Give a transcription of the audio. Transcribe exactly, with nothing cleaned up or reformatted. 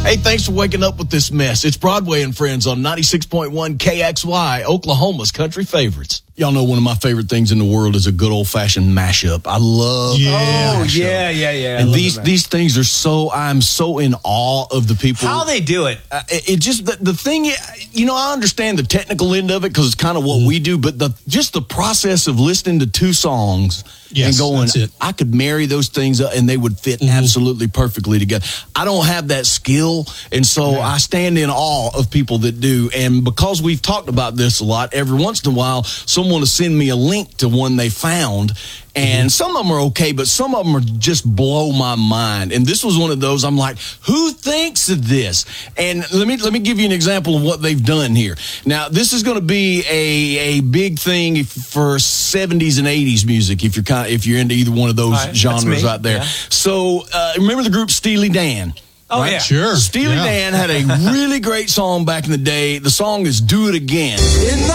Hey, thanks for waking up with this mess. It's Broadway and Friends on ninety-six point one K X Y, Oklahoma's country favorites. Y'all know one of my favorite things in the world is a good old-fashioned mashup. I love yeah. Oh, mashup. yeah, yeah, yeah. And these these things are so, I'm so in awe of the people. How they do it. Uh, it, it just, the, the thing, you know, I understand the technical end of it because it's kind of what mm. we do, but the just the process of listening to two songs yes, and going, I could marry those things up and they would fit mm-hmm. absolutely perfectly together. I don't have that skill, and so yeah. I stand in awe of people that do. And because we've talked about this a lot, every once in a while, someone will send me a link to one they found, and mm-hmm. some of them are okay, but some of them are just blow my mind. And this was one of those. I'm like, who thinks of this? And let me let me give you an example of what they've done here. Now, this is going to be a a big thing if, for seventies and eighties music. If you're kind of, if you're into either one of those right, genres out there. Yeah. So uh, remember the group Steely Dan? Oh, right? yeah. Sure. Steely yeah. Dan had a really great song back in the day. The song is Do It Again. In the